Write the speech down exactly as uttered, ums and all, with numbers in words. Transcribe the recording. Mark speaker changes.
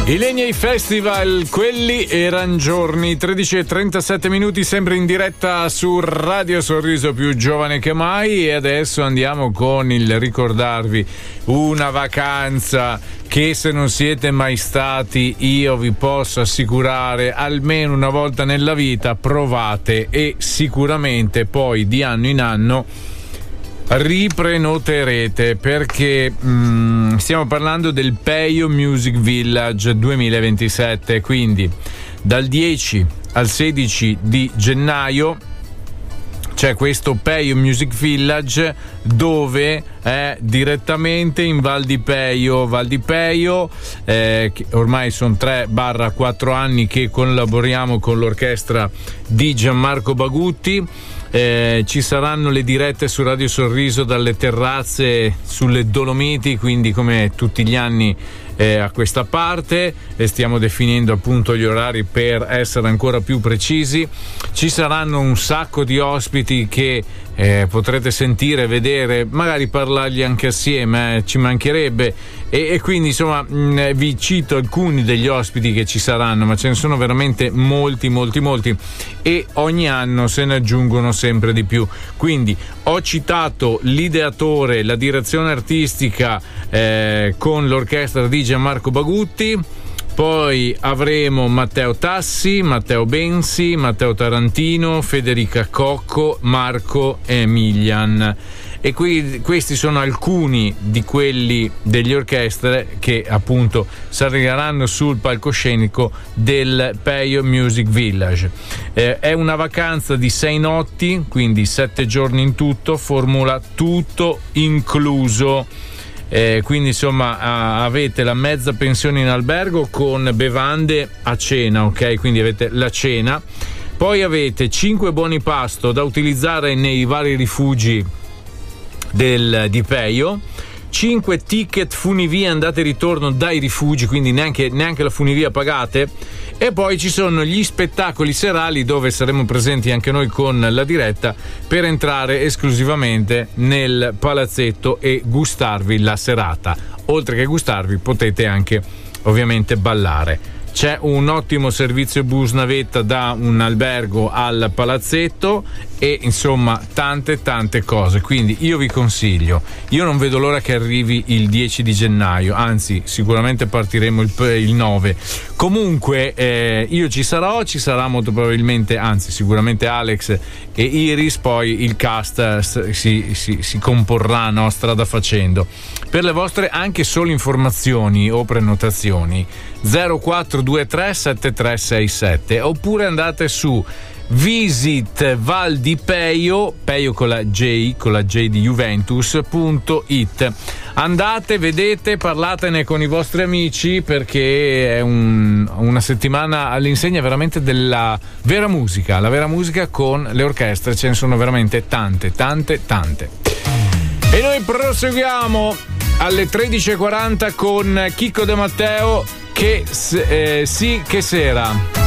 Speaker 1: I Legnei Festival, quelli erano giorni. Tredici e trentasette minuti, sempre in diretta su Radio Sorriso, più giovane che mai. E adesso andiamo con il ricordarvi una vacanza che, se non siete mai stati, io vi posso assicurare almeno una volta nella vita provate, e sicuramente poi di anno in anno riprenoterete, perché mh, stiamo parlando del Peio Music Village duemilaventisette. Quindi dal dieci al sedici di gennaio c'è questo Peio Music Village, dove è direttamente in Val di Peio. Val di Peio, eh, che ormai sono tre quattro anni che collaboriamo con l'orchestra di Gianmarco Bagutti. Eh, ci saranno le dirette su Radio Sorriso dalle terrazze sulle Dolomiti, quindi come tutti gli anni eh, a questa parte, e stiamo definendo appunto gli orari per essere ancora più precisi. Ci saranno un sacco di ospiti che eh, potrete sentire, vedere, magari parlargli anche assieme, eh, ci mancherebbe, e, e quindi insomma mh, vi cito alcuni degli ospiti che ci saranno, ma ce ne sono veramente molti molti molti, e ogni anno se ne aggiungono sempre di più. Quindi ho citato l'ideatore, la direzione artistica eh, con l'orchestra di Gianmarco Bagutti. Poi avremo Matteo Tassi, Matteo Bensi, Matteo Tarantino, Federica Cocco, Marco e Emilian. E qui, questi sono alcuni di quelli degli orchestre che appunto saliranno sul palcoscenico del Peio Music Village. Eh, è una vacanza di sei notti, quindi sette giorni in tutto, formula tutto incluso. Eh, quindi insomma a, avete la mezza pensione in albergo con bevande a cena, ok? Quindi avete la cena, poi avete cinque buoni pasto da utilizzare nei vari rifugi del di Peio, cinque ticket funivia andata e ritorno dai rifugi, quindi neanche, neanche la funivia pagate, e poi ci sono gli spettacoli serali dove saremo presenti anche noi con la diretta per entrare esclusivamente nel palazzetto e gustarvi la serata. Oltre che gustarvi, potete anche ovviamente ballare. C'è un ottimo servizio bus navetta da un albergo al palazzetto, e insomma tante tante cose. Quindi io vi consiglio, io non vedo l'ora che arrivi il dieci di gennaio, anzi sicuramente partiremo il, il nove. Comunque eh, io ci sarò, ci sarà molto probabilmente, anzi sicuramente Alex e Iris, poi il cast si, si, si comporrà, no, strada facendo. Per le vostre anche solo informazioni o prenotazioni zero quattro due tre sette tre sei sette, oppure andate su Visit Val di Peio, Peio con la J, con la J di Juventus punto it. Andate, vedete, parlatene con i vostri amici, perché è un, una settimana all'insegna veramente della vera musica, la vera musica con le orchestre. Ce ne sono veramente tante, tante, tante. E noi proseguiamo alle tredici e quaranta con Chicco De Matteo. Che eh, sì, che sera.